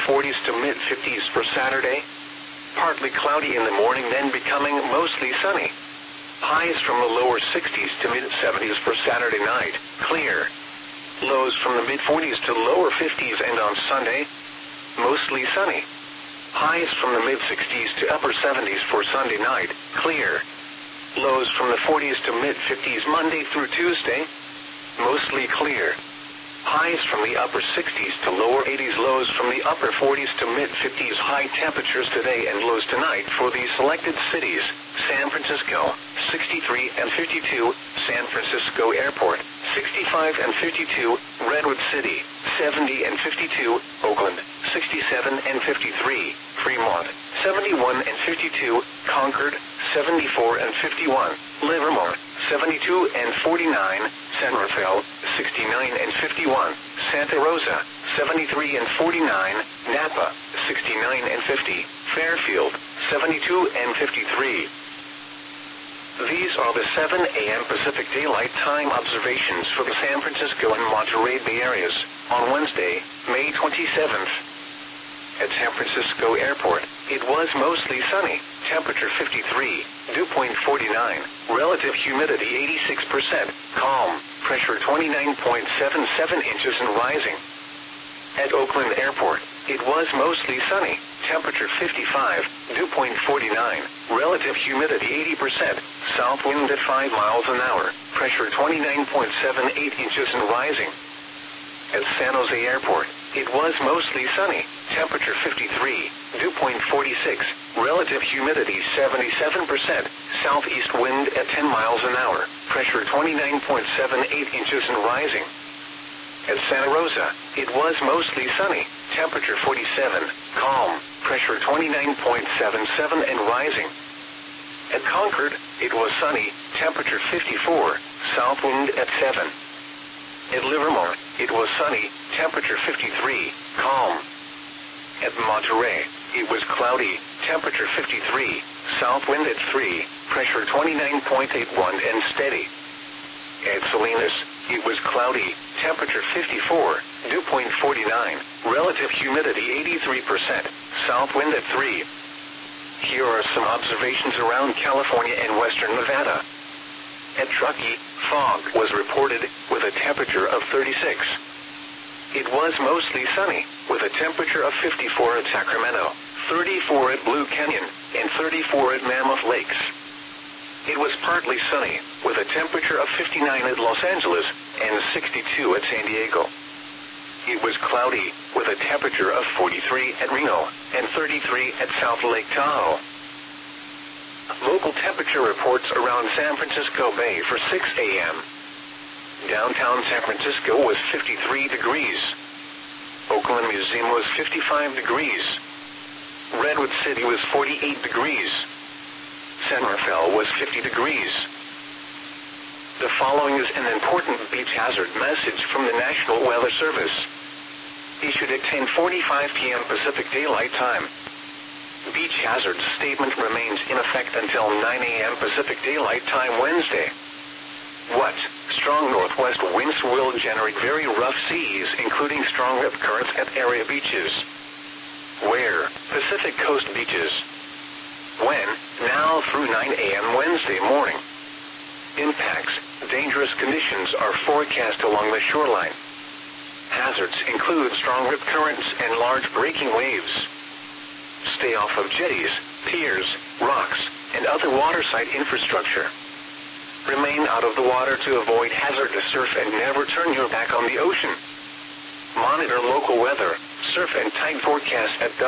40s to mid-50s for Saturday. Partly cloudy in the morning, then becoming mostly sunny. Highs from the lower 60s to mid-70s for Saturday night, clear. Lows from the mid-40s to lower 50s, and on Sunday, mostly sunny. Highs from the mid-60s to upper 70s for Sunday night, clear. Lows from the 40s to mid-50s Monday through Tuesday, mostly clear. Highs from the upper 60s to lower 80s, lows from the upper 40s to mid-50s. High temperatures today and lows tonight for the selected cities: San Francisco, 63 and 52, San Francisco Airport, 65 and 52, Redwood City, 70 and 52, Oakland, 67 and 53, Fremont, 71 and 52, Concord, 74 and 51, Livermore, 72 and 49, San Rafael, 69 and 51, Santa Rosa, 73 and 49, Napa, 69 and 50, Fairfield, 72 and 53. These are the 7 a.m. Pacific Daylight Time observations for the San Francisco and Monterey Bay areas on Wednesday, May 27th. At San Francisco Airport, it was mostly sunny, temperature 53, dew point 49, relative humidity 86%, calm, pressure 29.77 inches and rising. At Oakland Airport, it was mostly sunny, temperature 55, dew point 49, relative humidity 80%, south wind at 5 miles an hour, pressure 29.78 inches and rising. At San Jose Airport, it was mostly sunny, temperature 53, dew point 46, relative humidity 77%, southeast wind at 10 miles an hour, pressure 29.78 inches and rising. At Santa Rosa, it was mostly sunny, temperature 47, calm, pressure 29.77 and rising. At Concord, it was sunny, temperature 54, south wind at 7. At Livermore, it was sunny, temperature 53, calm. At Monterey, it was cloudy, temperature 53, south wind at 3, pressure 29.81 and steady. At Salinas, it was cloudy, temperature 54, dew point 49, relative humidity 83%, south wind at 3. Here are some observations around California and western Nevada. At Truckee, fog was reported, with a temperature of 36. It was mostly sunny, with a temperature of 54 at Sacramento, 34 at Blue Canyon, and 34 at Mammoth Lakes. It was partly sunny, with a temperature of 59 at Los Angeles, and 62 at San Diego. It was cloudy, with a temperature of 43 at Reno, and 33 at South Lake Tahoe. Local temperature reports around San Francisco Bay for 6 a.m. Downtown San Francisco was 53 degrees. Oakland Museum was 55 degrees. Redwood City was 48 degrees. San Rafael was 50 degrees. The following is an important beach hazard message from the National Weather Service. Issued at 10:45 p.m. Pacific Daylight Time. Beach hazard statement remains in effect until 9 a.m. Pacific Daylight Time Wednesday. What? Strong northwest winds will generate very rough seas, including strong rip currents at area beaches. Where? Pacific coast beaches. When? Now through 9 a.m. Wednesday morning. Impacts. Dangerous conditions are forecast along the shoreline. Hazards include strong rip currents and large breaking waves. Stay off of jetties, piers, rocks, and other waterside infrastructure. Remain out of the water to avoid hazardous surf and never turn your back on the ocean. Monitor local weather, surf and tide forecasts at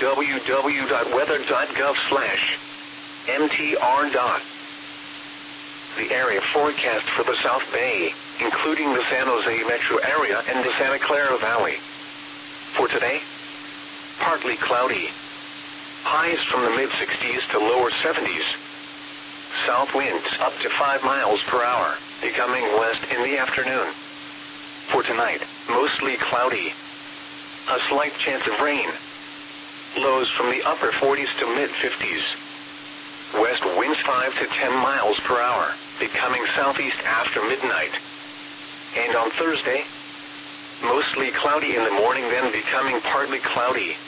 www.weather.gov/mtr. The area forecast for the South Bay, including the San Jose metro area and the Santa Clara Valley. For today, partly cloudy. Highs from the mid-60s to lower 70s. South winds up to 5 miles per hour, becoming west in the afternoon. For tonight, mostly cloudy. A slight chance of rain. Lows from the upper 40s to mid-50s. West winds 5 to 10 miles per hour, becoming southeast after midnight. And on Thursday, mostly cloudy in the morning, then becoming partly cloudy.